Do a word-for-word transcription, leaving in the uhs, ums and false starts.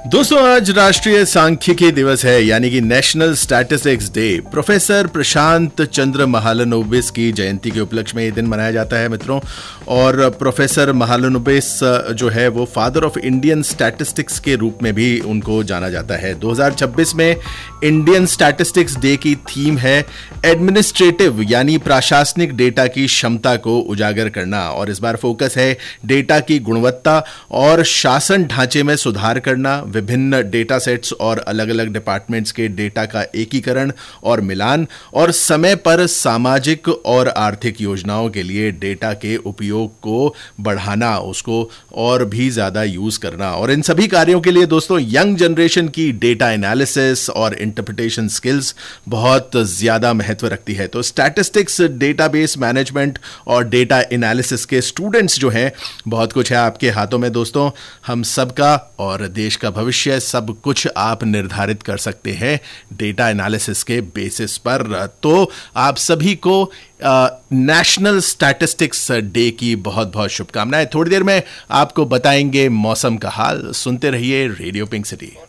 दोस्तों, आज राष्ट्रीय सांख्यिकी दिवस है, यानी कि नेशनल स्टैटिस्टिक्स डे। प्रोफेसर प्रशांत चंद्र महालनोबिस की जयंती के उपलक्ष्य में ये दिन मनाया जाता है मित्रों। और प्रोफेसर महालनोबिस जो है वो फादर ऑफ इंडियन स्टैटिस्टिक्स के रूप में भी उनको जाना जाता है। दो हज़ार छब्बीस में इंडियन स्टैटिस्टिक्स डे की थीम है एडमिनिस्ट्रेटिव यानी प्रशासनिक डेटा की क्षमता को उजागर करना। और इस बार फोकस है डेटा की गुणवत्ता और शासन ढांचे में सुधार करना, विभिन्न डेटा सेट्स और अलग अलग डिपार्टमेंट्स के डेटा का एकीकरण और मिलान, और समय पर सामाजिक और आर्थिक योजनाओं के लिए डेटा के उपयोग को बढ़ाना, उसको और भी ज्यादा यूज करना। और इन सभी कार्यों के लिए दोस्तों यंग जनरेशन की डेटा एनालिसिस और इंटरप्रिटेशन स्किल्स बहुत ज्यादा महत्व रखती है। तो स्टैटिस्टिक्स, डेटाबेस मैनेजमेंट और डेटा एनालिसिस के स्टूडेंट्स जो हैं, बहुत कुछ है आपके हाथों में दोस्तों। हम सबका और देश का भविष्य सब कुछ आप निर्धारित कर सकते हैं डेटा एनालिसिस के बेसिस पर। तो आप सभी को नेशनल स्टैटिस्टिक्स डे की बहुत बहुत शुभकामनाएं। थोड़ी देर में आपको बताएंगे मौसम का हाल। सुनते रहिए रेडियो पिंक सिटी।